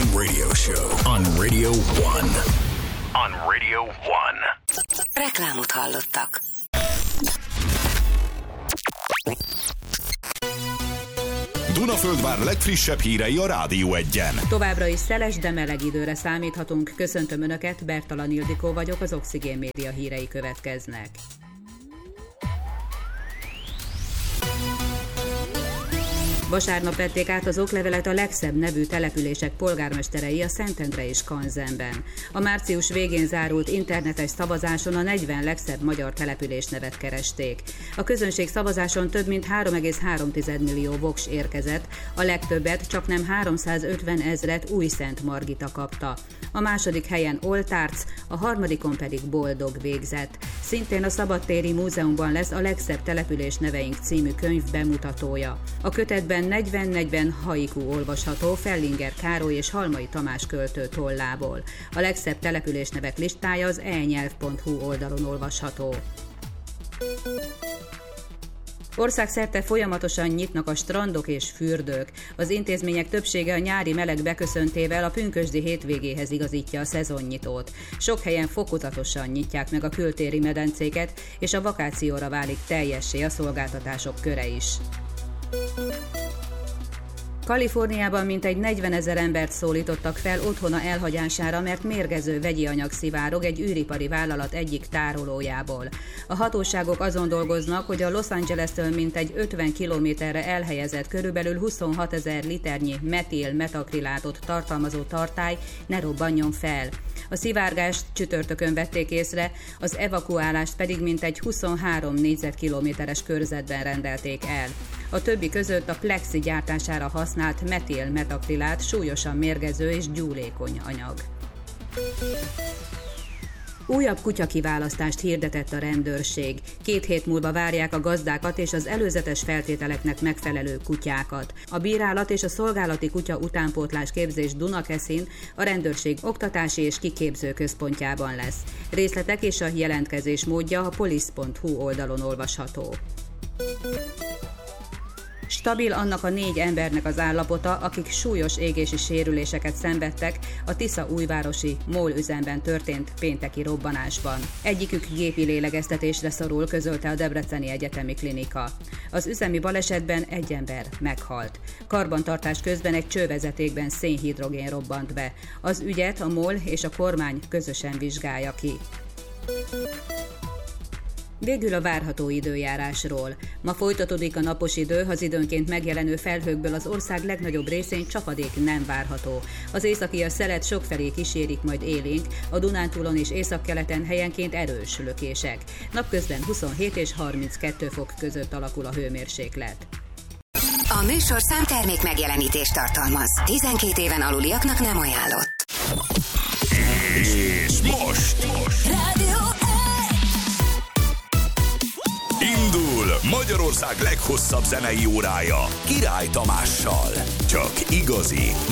Morning Radio Show on Radio 1. On Radio 1. Reklámot hallottak. Dunaföldvár legfrissebb hírei a Rádió 1-en. Továbbra is szeles, de meleg időre számíthatunk. Köszöntöm Önöket, Bertalan Ildikó vagyok, az Oxigén Média hírei következnek. Vasárnap vették át az oklevelet a legszebb nevű települések polgármesterei a Szentendre és Kanzenben. A március végén zárult internetes szavazáson a 40 legszebb magyar településnevet keresték. A közönség szavazáson több mint 3,3 millió voks érkezett, a legtöbbet, csaknem 350 000 Újszent Margita kapta. A második helyen Oltárc, a harmadikon pedig Boldog végzett. Szintén a Szabadtéri Múzeumban lesz a Legszebb település neveink című könyv bemutatója. A kötetben 40-40 haiku olvasható Fellinger Károly és Halmai Tamás költő tollából. A legszebb településnevek listája az enyelv.hu oldalon olvasható. Országszerte folyamatosan nyitnak a strandok és fürdők. Az intézmények többsége a nyári meleg beköszöntével a pünkösdi hétvégéhez igazítja a szezonnyitót. Sok helyen fokozatosan nyitják meg a kültéri medencéket, és a vakációra válik teljessé a szolgáltatások köre is. Kaliforniában mintegy 40 000 embert szólítottak fel otthona elhagyására, mert mérgező vegyi anyag szivárog egy űripari vállalat egyik tárolójából. A hatóságok azon dolgoznak, hogy a Los Angeles-től mintegy 50 kilométerre elhelyezett körülbelül 26 000 liternyi metil-metakrilátot tartalmazó tartály ne robbanjon fel. A szivárgást csütörtökön vették észre, az evakuálást pedig mintegy 23 négyzetkilométeres körzetben rendelték el. A többi között a plexi gyártására használt metil-metakrilát súlyosan mérgező és gyúlékony anyag. Újabb kutyakiválasztást hirdetett a rendőrség. 2 hét múlva várják a gazdákat és az előzetes feltételeknek megfelelő kutyákat. A bírálat és a szolgálati kutya utánpótlás képzés Dunakeszin a rendőrség oktatási és kiképző központjában lesz. Részletek és a jelentkezés módja a police.hu oldalon olvasható. Stabil annak a 4 embernek az állapota, akik súlyos égési sérüléseket szenvedtek a Tiszaújvárosi MOL üzemben történt pénteki robbanásban. Egyikük gépi lélegeztetésre szorul, közölte a Debreceni Egyetemi Klinika. Az üzemi balesetben 1 ember meghalt. Karbantartás közben egy csővezetékben szénhidrogén robbant be. Az ügyet a MOL és a kormány közösen vizsgálja ki. Végül a várható időjárásról. Ma folytatódik a napos idő, az időnként megjelenő felhőkből az ország legnagyobb részén csapadék nem várható. Az északi szelet sokfelé kísérik majd élénk, a Dunántúlon és északkeleten helyenként erős lökések. Napközben 27 és 32 fok között alakul a hőmérséklet. A műsorszám termék megjelenítést tartalmaz. 12 éven aluliaknak nem ajánlott. És most indul Magyarország leghosszabb zenei órája Király Tamással. Csak igazi,